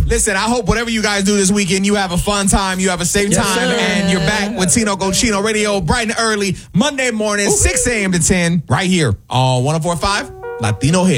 Listen, I hope whatever you guys do this weekend, you have a fun time, you have a safe time, sir. and you're back with Tino Cochino Radio bright and early, Monday morning, 6 a.m. to 10, right here on 104.5 Latino Hit.